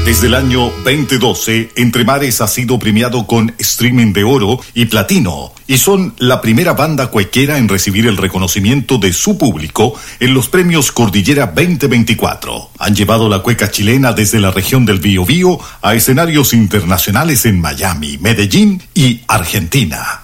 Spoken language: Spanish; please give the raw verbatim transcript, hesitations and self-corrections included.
Desde el año veinte doce, Entre Mares ha sido premiado con streaming de oro y platino, y son la primera banda cuequera en recibir el reconocimiento de su público en los premios Cordillera veinte veinticuatro. Han llevado la cueca chilena desde la región del Biobío a escenarios internacionales en Miami, Medellín y Argentina.